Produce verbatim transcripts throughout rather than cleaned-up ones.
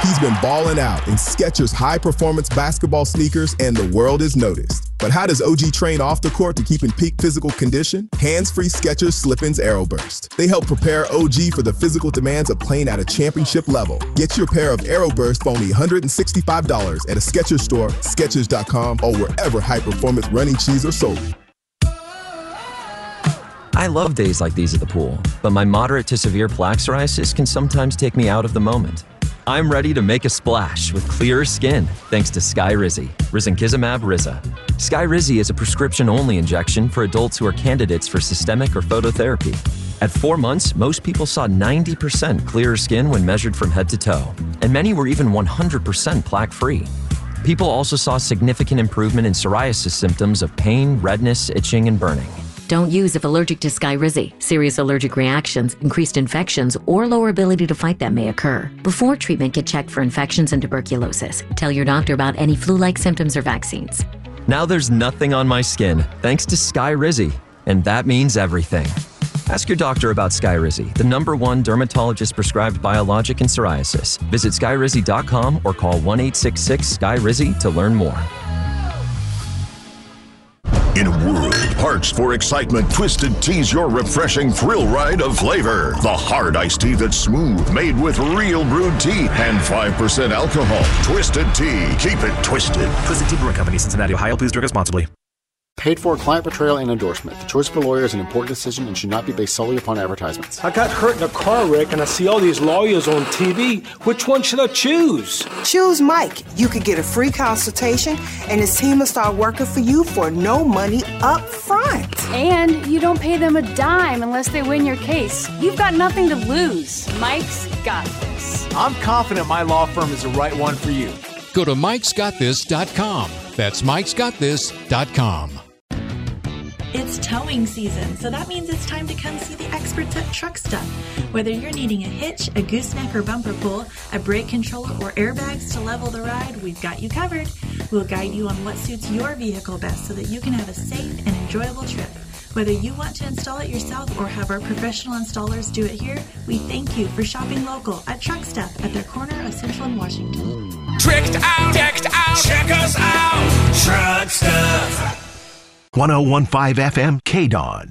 He's been balling out in Skechers high-performance basketball sneakers, and the world has noticed. But how does O G train off the court to keep in peak physical condition? Hands-free Skechers Slip-ins AeroBurst. They help prepare O G for the physical demands of playing at a championship level. Get your pair of AeroBurst for only one hundred sixty-five dollars at a Skechers store, Skechers dot com, or wherever high-performance running shoes are sold. I love days like these at the pool, but my moderate to severe plaque psoriasis can sometimes take me out of the moment. I'm ready to make a splash with clearer skin thanks to Skyrizi, risankizumab Riza. Skyrizi is a prescription-only injection for adults who are candidates for systemic or phototherapy. At four months, most people saw ninety percent clearer skin when measured from head to toe, and many were even one hundred percent plaque-free. People also saw significant improvement in psoriasis symptoms of pain, redness, itching, and burning. Don't use if allergic to Skyrizi. Serious allergic reactions, increased infections, or lower ability to fight them may occur. Before treatment, get checked for infections and tuberculosis. Tell your doctor about any flu-like symptoms or vaccines. Now there's nothing on my skin thanks to Skyrizi, and that means everything. Ask your doctor about Skyrizi, the number one dermatologist-prescribed biologic in psoriasis. Visit skyrizi dot com or call one eight six six S K Y R I Z Y to learn more. In a world parched for excitement, Twisted Tea's your refreshing thrill ride of flavor. The hard iced tea that's smooth, made with real brewed tea and five percent alcohol. Twisted Tea. Keep it twisted. Twisted Tea Brewing Company, Cincinnati, Ohio. Please drink responsibly. Paid for client portrayal and endorsement. The choice of a lawyer is an important decision and should not be based solely upon advertisements. I got hurt in a car wreck and I see all these lawyers on T V. Which one should I choose? Choose Mike. You could get a free consultation and his team will start working for you for no money up front. And you don't pay them a dime unless they win your case. You've got nothing to lose. Mike's got this. I'm confident my law firm is the right one for you. Go to mikes got this dot com. That's mikes got this dot com. It's towing season, so that means it's time to come see the experts at Truck Stuff. Whether you're needing a hitch, a gooseneck or bumper pull, a brake controller, or airbags to level the ride, we've got you covered. We'll guide you on what suits your vehicle best so that you can have a safe and enjoyable trip. Whether you want to install it yourself or have our professional installers do it here, we thank you for shopping local at Truck Stuff at their corner of Central and Washington. Tricked out, decked out, check us out, Truck Stuff. one oh one point five F M K D O N.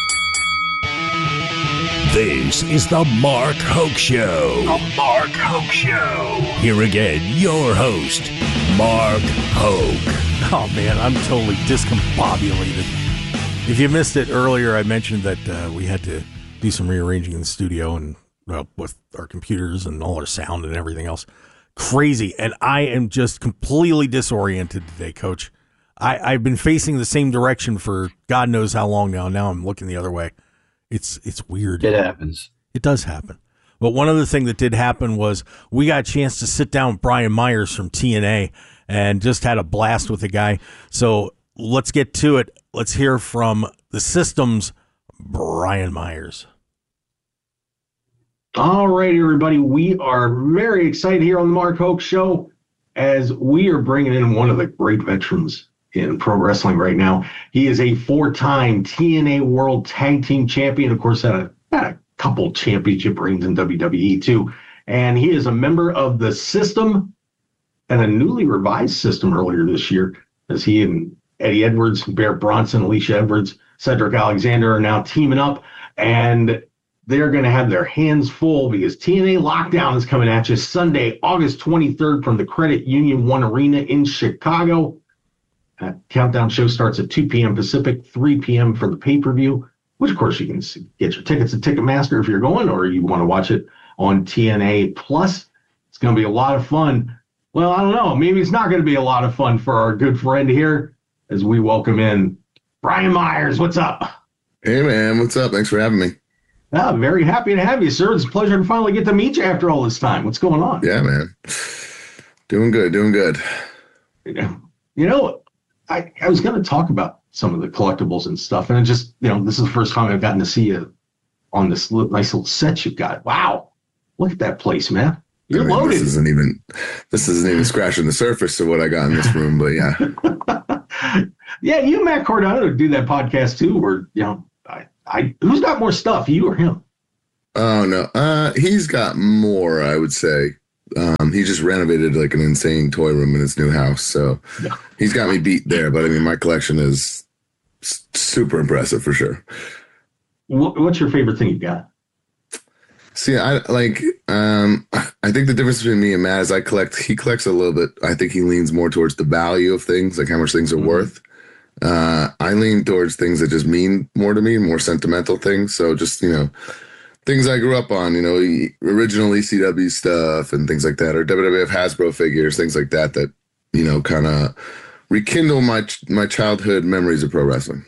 This is the Mark Hoke Show. The Mark Hoke Show. Here again, your host, Mark Hoke. Oh man, I'm totally discombobulated. If you missed it earlier, I mentioned that uh, we had to do some rearranging in the studio and well, with our computers and all our sound and everything else. Crazy. And I am just completely disoriented today, Coach. I, I've been facing the same direction for God knows how long now. Now I'm looking the other way. It's it's weird. It happens. It does happen. But one other thing that did happen was we got a chance to sit down with Brian Myers from T N A and just had a blast with the guy. So let's get to it. Let's hear from the System's Brian Myers. All right, everybody. We are very excited here on the Mark Hoke Show as we are bringing in one of the great veterans in pro wrestling right now. He is a four-time T N A World Tag Team Champion. Of course, had a, had a couple championship reigns in W W E too. And he is a member of the System and a newly revised System earlier this year, as he and Eddie Edwards, Bear Bronson, Alicia Edwards, Cedric Alexander are now teaming up. And they're going to have their hands full because T N A Lockdown is coming at you Sunday, August twenty-third from the Credit Union One Arena in Chicago. That countdown show starts at two p.m. Pacific, three p.m. for the pay-per-view, which, of course, you can get your tickets at Ticketmaster if you're going, or you want to watch it on T N A Plus. It's going to be a lot of fun. Well, I don't know. Maybe it's not going to be a lot of fun for our good friend here as we welcome in Brian Myers. What's up? Hey, man. What's up? Thanks for having me. Ah, very happy to have you, sir. It's a pleasure to finally get to meet you after all this time. What's going on? Yeah, man. Doing good, doing good. You know, I, I was going to talk about some of the collectibles and stuff, and it just, you know, this is the first time I've gotten to see you on this little, nice little set you've got. Wow. Look at that place, man. You're I mean, loaded. This isn't even, this isn't even scratching the surface of what I got in this room, but yeah. Yeah, you and Matt Cardano do that podcast too, where, you know, I, I, who's got more stuff, you or him? Oh, no. Uh, he's got more, I would say. Um, he just renovated like an insane toy room in his new house. So yeah. He's got me beat there. But I mean, my collection is super impressive for sure. What's your favorite thing you got? See, I like, um, I think the difference between me and Matt is I collect, he collects a little bit. I think he leans more towards the value of things, like how much things are mm-hmm. worth. Uh, I lean towards things that just mean more to me, more sentimental things. So just, you know, things I grew up on, you know, original E C W stuff and things like that, or W W F Hasbro figures, things like that, that, you know, kind of rekindle my, my childhood memories of pro wrestling.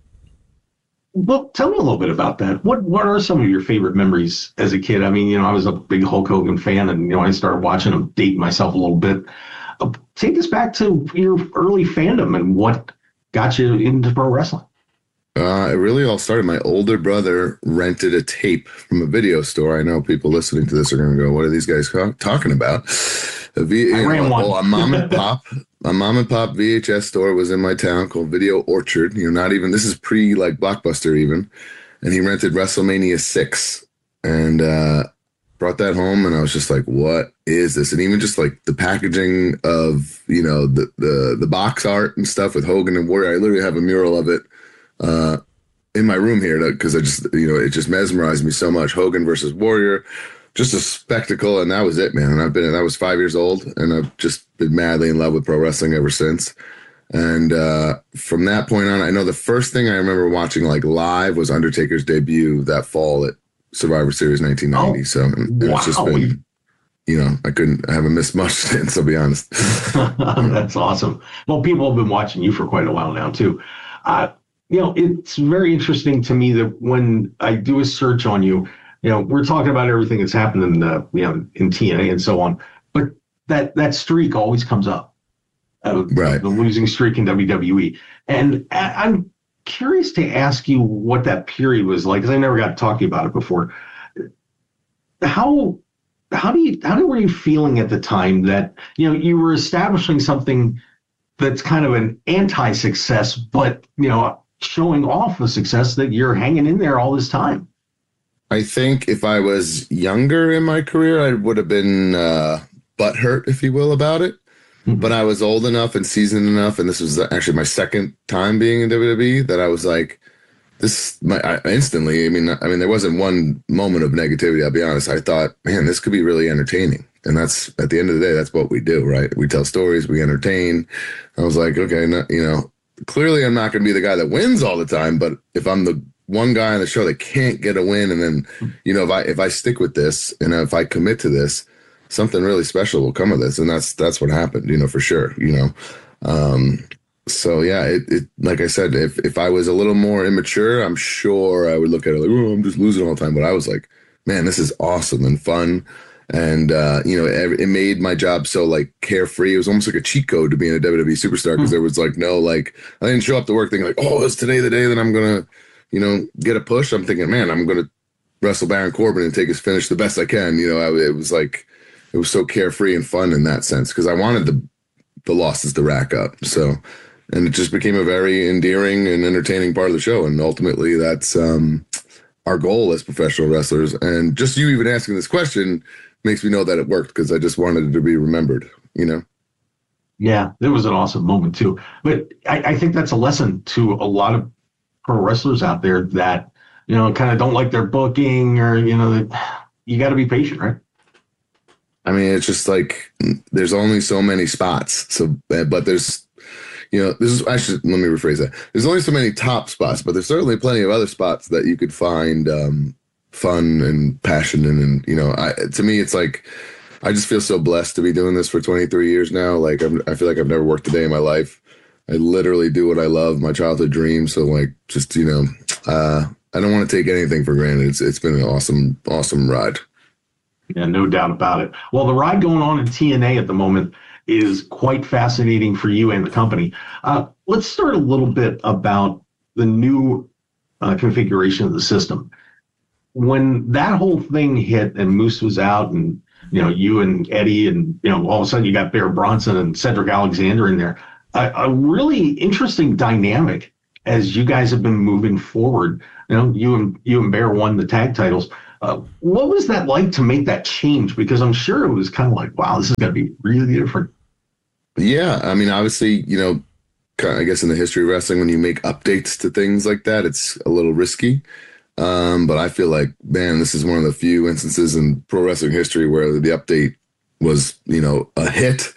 Well, tell me a little bit about that. What what are some of your favorite memories as a kid? I mean, you know, I was a big Hulk Hogan fan, and, you know, I started watching him, dating myself a little bit. Uh, take us back to your early fandom and what got you into pro wrestling. Uh, it really all started. My older brother rented a tape from a video store. I know people listening to this are going to go, what are these guys talking about? A v- I ran know, one. Oh, a mom and pop. A mom and pop V H S store was in my town called Video Orchard. You know, not even, this is pre like Blockbuster even. And he rented WrestleMania six and uh, brought that home. And I was just like, what is this? And even just like the packaging of, you know, the, the, the box art and stuff with Hogan and Warrior. I literally have a mural of it uh, in my room here because I just, you know, it just mesmerized me so much. Hogan versus Warrior. Just a spectacle, and that was it, man. And I've been, and I was five years old, and I've just been madly in love with pro wrestling ever since. And uh, from that point on, I know the first thing I remember watching like live was Undertaker's debut that fall at Survivor Series nineteen ninety. Oh, so and, and wow. It's just been, you know, I couldn't, I haven't missed much since, I'll be honest. That's awesome. Well, people have been watching you for quite a while now, too. Uh, you know, it's very interesting to me that when I do a search on you, you know, we're talking about everything that's happened in the, you know, in T N A and so on, but that that streak always comes up, uh, right? The losing streak in W W E, and I'm curious to ask you what that period was like, because I never got to talk to you about it before. How how do you how were you feeling at the time that, you know, you were establishing something that's kind of an anti-success, but, you know, showing off a success that you're hanging in there all this time? I think if I was younger in my career, I would have been uh, butthurt, if you will, about it. Mm-hmm. But I was old enough and seasoned enough, and this was actually my second time being in W W E, that I was like, this, my, I, instantly, I mean, I mean, there wasn't one moment of negativity, I'll be honest. I thought, man, this could be really entertaining. And that's, at the end of the day, that's what we do, right? We tell stories, we entertain. I was like, okay, no, you know, clearly I'm not going to be the guy that wins all the time, but if I'm the one guy on the show that can't get a win, and then, you know, if I if I stick with this and if I commit to this, something really special will come of this. And that's that's what happened, you know, for sure, you know. Um, so yeah, it, it like I said, if if I was a little more immature, I'm sure I would look at it like, oh, I'm just losing all the time. But I was like, man, this is awesome and fun. And, uh, you know, it, it made my job so, like, carefree. It was almost like a cheat code to being a W W E superstar, because there was, like, no, like, I didn't show up to work thinking, like, oh, is today the day that I'm going to, you know, get a push? I'm thinking, man, I'm going to wrestle Baron Corbin and take his finish the best I can. You know, I, it was like, it was so carefree and fun in that sense, because I wanted the the losses to rack up. So, and it just became a very endearing and entertaining part of the show. And ultimately, that's um, our goal as professional wrestlers. And just you even asking this question makes me know that it worked, because I just wanted it to be remembered, you know? Yeah, it was an awesome moment, too. But I, I think that's a lesson to a lot of pro wrestlers out there that, you know, kind of don't like their booking, or, you know, that you got to be patient, right? I mean, it's just like, there's only so many spots. So, but there's, you know, this is actually, let me rephrase that. There's only so many top spots, but there's certainly plenty of other spots that you could find um, fun and passion in. And, you know, I, to me, it's like, I just feel so blessed to be doing this for twenty-three years now. Like, I'm, I feel like I've never worked a day in my life. I literally do what I love, my childhood dream. So, like, just, you know, uh, I don't want to take anything for granted. It's It's been an awesome, awesome ride. Yeah, no doubt about it. Well, the ride going on in T N A at the moment is quite fascinating for you and the company. Uh, let's start a little bit about the new uh, configuration of the system. When that whole thing hit and Moose was out, and, you know, you and Eddie, and, you know, all of a sudden you got Bear Bronson and Cedric Alexander in there, a, a really interesting dynamic as you guys have been moving forward. You know, you and you and Bear won the tag titles. Uh, what was that like to make that change? Because I'm sure it was kind of like, wow, this is going to be really different. Yeah, I mean, obviously, you know, kind of, I guess in the history of wrestling, when you make updates to things like that, it's a little risky. Um, but I feel like, man, this is one of the few instances in pro wrestling history where the update was, you know, a hit.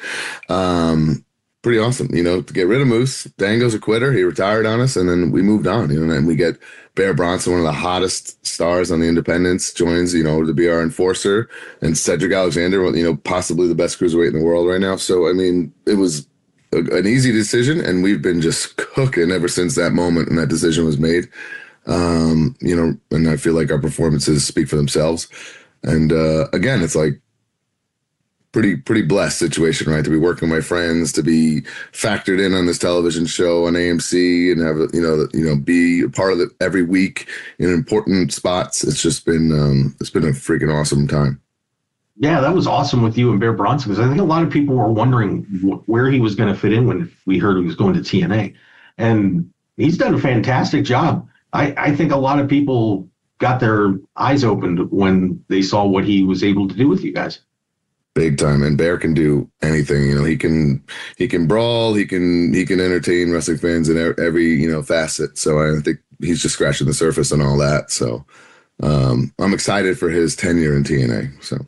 Um, pretty awesome, you know, to get rid of Moose. Dango's a quitter. He retired on us, and then we moved on, you know, and we get Bear Bronson, one of the hottest stars on the independents, joins, you know, to be our enforcer, and Cedric Alexander, you know, possibly the best cruiserweight in the world right now. So, I mean, it was a, an easy decision, and we've been just cooking ever since that moment when that decision was made. Um, you know, and I feel like our performances speak for themselves. And uh, again, it's like pretty, pretty blessed situation, right? To be working with my friends, to be factored in on this television show on A M C, and have you know, you know, be a part of it every week in important spots. It's just been, um, it's been a freaking awesome time. Yeah, that was awesome with you and Bear Bronson, because I think a lot of people were wondering wh- where he was going to fit in when we heard he was going to T N A, and he's done a fantastic job. I, I think a lot of people got their eyes opened when they saw what he was able to do with you guys. Big time. And Bear can do anything. You know, he can he can brawl, he can he can entertain wrestling fans in every, you know, facet. So I think he's just scratching the surface and all that. So um, I'm excited for his tenure in T N A. So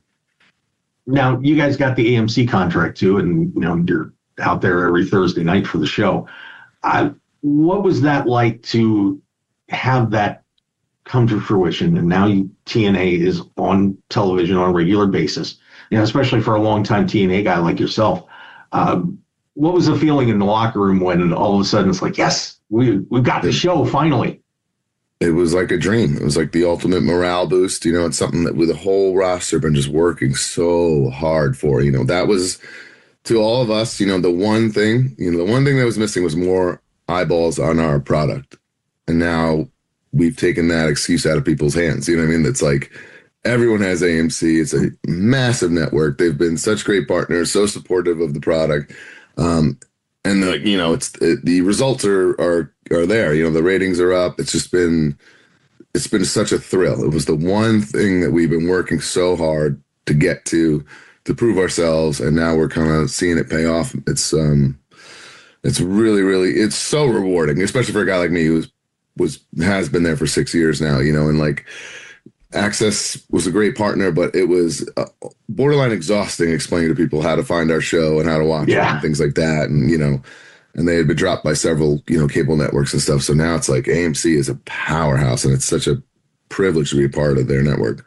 now you guys got the A M C contract too, and you know you're out there every Thursday night for the show. Uh, what was that like to have that come to fruition, and now you, T N A is on television on a regular basis, you know, especially for a longtime T N A guy like yourself? Um, what was the feeling in the locker room when all of a sudden it's like, yes, we we got the show finally? It was like a dream. It was like the ultimate morale boost. You know, it's something that with the whole roster been just working so hard for. You know, that was to all of us. You know, the one thing, you know, the one thing that was missing was more eyeballs on our product. And now we've taken that excuse out of people's hands. You know what I mean? It's like everyone has A M C. It's a massive network. They've been such great partners, so supportive of the product. Um, and the, you know, it's it, the results are are are there. You know, the ratings are up. It's just been it's been such a thrill. It was the one thing that we've been working so hard to get to to prove ourselves, and now we're kind of seeing it pay off. It's um, it's really really it's so rewarding, especially for a guy like me who's was has been there for six years now, you know, and like Access was a great partner, but it was uh, borderline exhausting explaining to people how to find our show and how to watch yeah. it and things like that. And, you know, and they had been dropped by several, you know, cable networks and stuff. So now it's like A M C is a powerhouse, and it's such a privilege to be a part of their network.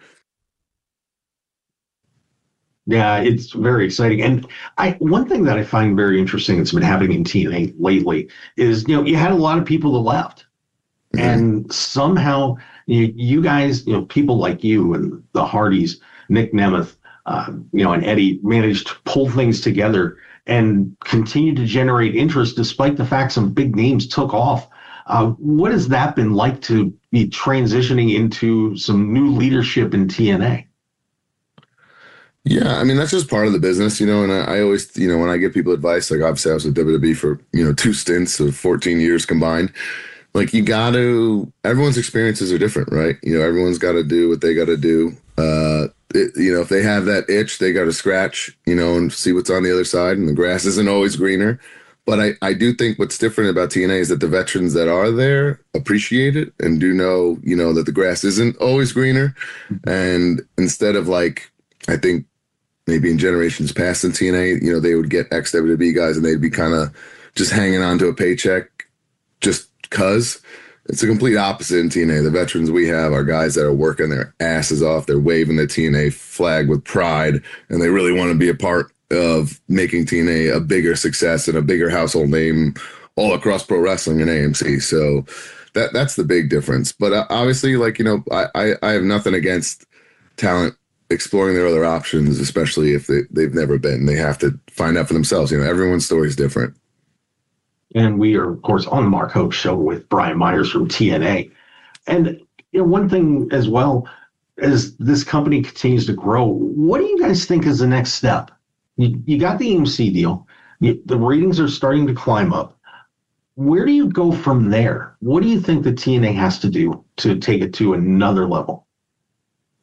Yeah, it's very exciting. And I one thing that I find very interesting that's been happening in T N A lately is, you know, you had a lot of people that left. Mm-hmm. And somehow you, you guys, you know, people like you and the Hardys, Nick Nemeth, uh, you know, and Eddie managed to pull things together and continue to generate interest despite the fact some big names took off. Uh, what has that been like to be transitioning into some new leadership in T N A? Yeah, I mean, that's just part of the business, you know, and I, I always, you know, when I give people advice, like obviously I was with W W E for, you know, two stints of fourteen years combined. Like you got to, everyone's experiences are different, right? You know, everyone's got to do what they got to do. Uh, it, you know, if they have that itch, they got to scratch, you know, and see what's on the other side. And the grass isn't always greener. But I, I do think what's different about T N A is that the veterans that are there appreciate it and do know, you know, that the grass isn't always greener. And instead of like, I think maybe in generations past in T N A, you know, they would get ex-W W E guys and they'd be kind of just hanging on to a paycheck just because. It's a complete opposite in T N A. The veterans we have are guys that are working their asses off. They're waving the T N A flag with pride, and they really want to be a part of making T N A a bigger success and a bigger household name all across pro wrestling and A M C. So that that's the big difference. But uh, obviously, like, you know, I, I, I have nothing against talent exploring their other options, especially if they, they've never been. They have to find out for themselves. You know, everyone's story is different. And we are, of course, on the Mark Hoke Show with Brian Myers from T N A. And you know, one thing as well, as this company continues to grow, what do you guys think is the next step? You, you got the A M C deal. You, the ratings are starting to climb up. Where do you go from there? What do you think the T N A has to do to take it to another level?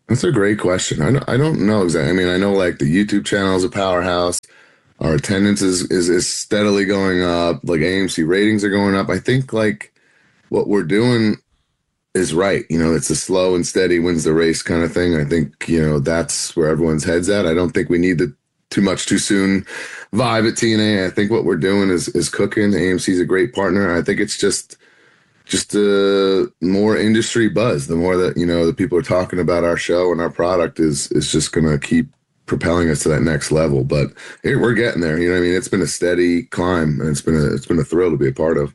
That's a great question. I don't, I don't know exactly. I mean, I know like the YouTube channel is a powerhouse. Our attendance is, is, is steadily going up. Like A M C ratings are going up. I think like what we're doing is right. You know, it's a slow and steady wins the race kind of thing. I think, you know, that's where everyone's head's at. I don't think we need the too much too soon vibe at T N A. I think what we're doing is, is cooking. A M C's a great partner. I think it's just, just uh, more industry buzz. The more that, you know, the people are talking about our show and our product is, is just going to keep propelling us to that next level. But hey, we're getting there. You know what I mean? It's been a steady climb, and it's been a, it's been a thrill to be a part of.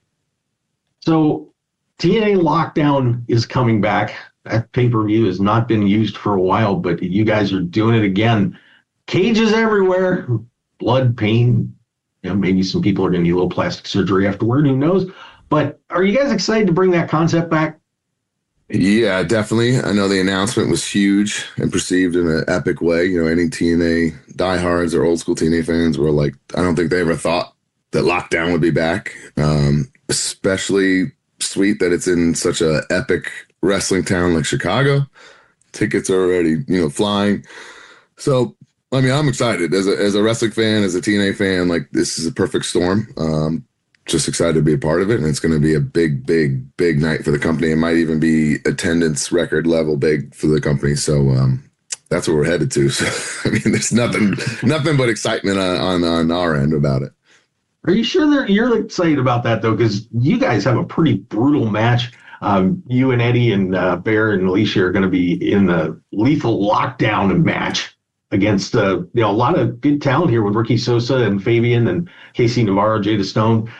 So T N A Lockdown is coming back. That pay-per-view has not been used for a while, but you guys are doing it again. Cages everywhere, blood, pain. You know, maybe some people are going to need a little plastic surgery afterward. Who knows? But are you guys excited to bring that concept back? Yeah, definitely. I know the announcement was huge and perceived in an epic way. You know, any T N A diehards or old school T N A fans were like, I don't think they ever thought that Lockdown would be back. Um, especially sweet that it's in such a epic wrestling town like Chicago. Tickets are already, you know, flying. So, I mean, I'm excited as a as a wrestling fan, as a T N A fan. Like, this is a perfect storm. Um, just excited to be a part of it, and it's going to be a big, big, big night for the company. It might even be attendance record level big for the company. So um, that's what we're headed to. So, I mean, there's nothing, nothing but excitement on, on on our end about it. Are you sure that you're excited about that though? Because you guys have a pretty brutal match. Um, you and Eddie and uh, Bear and Alicia are going to be in the Lethal Lockdown match against uh, you know, a lot of good talent here with Ricky Sosa and Fabian and Casey Navarro, Jada Stone.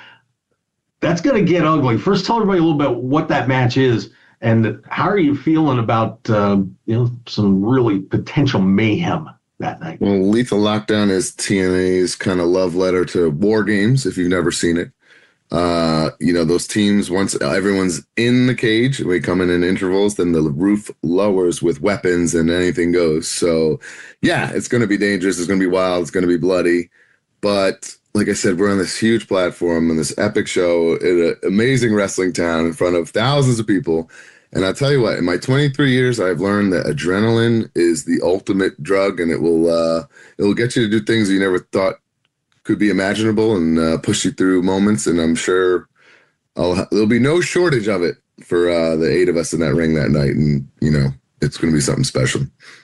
That's going to get ugly. First, tell everybody a little bit what that match is and how are you feeling about uh, you know, some really potential mayhem that night. Well, Lethal Lockdown is T N A's kind of love letter to War Games, if you've never seen it. Uh, you know, those teams, once everyone's in the cage, we come in in intervals, then the roof lowers with weapons and anything goes. So, yeah, it's going to be dangerous. It's going to be wild. It's going to be bloody. But like I said, we're on this huge platform and this epic show in an amazing wrestling town in front of thousands of people. And I'll tell you what, in my twenty-three years, I've learned that adrenaline is the ultimate drug, and it will uh, it will get you to do things you never thought could be imaginable and uh, push you through moments. And I'm sure I'll ha- there'll be no shortage of it for uh, the eight of us in that ring that night. And, you know, it's going to be something special.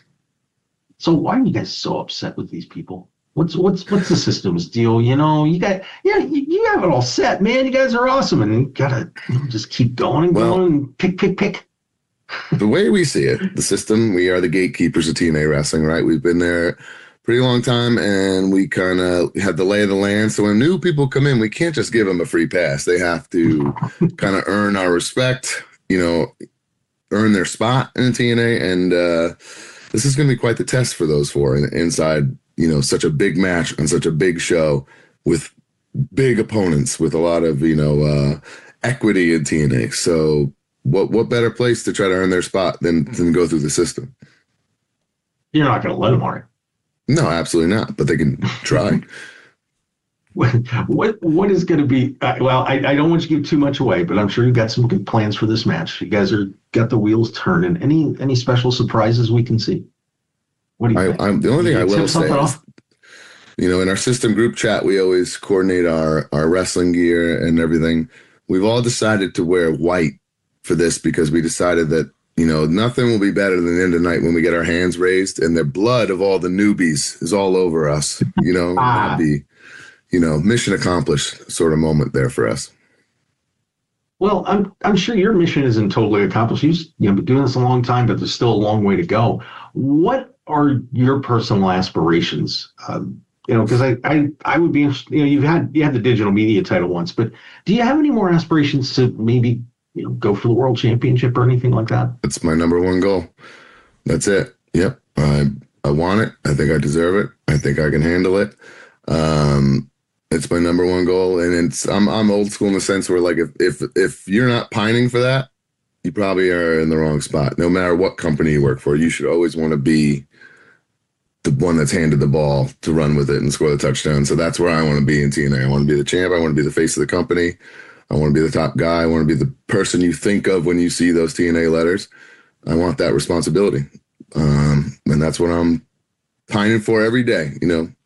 So why are you guys so upset with these people? What's what's what's the system's deal? You know, you got yeah, you, you have it all set, man. You guys are awesome, and you gotta you know, just keep going and well, going and pick, pick, pick. The way we see it, the system, we are the gatekeepers of T N A wrestling, right? We've been there a pretty long time, and we kind of have the lay of the land. So when new people come in, we can't just give them a free pass. They have to kind of earn our respect, you know, earn their spot in T N A, and uh, this is going to be quite the test for those four in, inside. You know, such a big match and such a big show with big opponents with a lot of, you know, uh, equity in T N A. So what what better place to try to earn their spot than, than go through the system? You're not going to let them, are you? No, absolutely not. But they can try. what, what What is going to be, uh, well, I, I don't want you to give too much away, but I'm sure you've got some good plans for this match. You guys are got the wheels turning. Any any special surprises we can see? What do you I, think? I'm, the only thing I will say is, you know, in our system group chat, we always coordinate our, our wrestling gear and everything. We've all decided to wear white for this because we decided that, you know, nothing will be better than the end of the night when we get our hands raised and the blood of all the newbies is all over us. You know, ah. That'd be, you know, mission accomplished sort of moment there for us. Well, I'm I'm sure your mission isn't totally accomplished. You've you know, been doing this a long time, but there's still a long way to go. What are your personal aspirations? Um, you know, because I, I I would be interested. You know, you've had you had the digital media title once, but do you have any more aspirations to maybe you know go for the world championship or anything like that? That's my number one goal. That's it. Yep, I I want it. I think I deserve it. I think I can handle it. Um, it's my number one goal, and it's I'm I'm old school in the sense where like if if if you're not pining for that, you probably are in the wrong spot. No matter what company you work for, you should always want to be the one that's handed the ball to run with it and score the touchdown. So that's where I want to be in T N A. I want to be the champ. I want to be the face of the company. I want to be the top guy. I want to be the person you think of when you see those T N A letters. I want that responsibility. Um, and that's what I'm pining for every day, you know,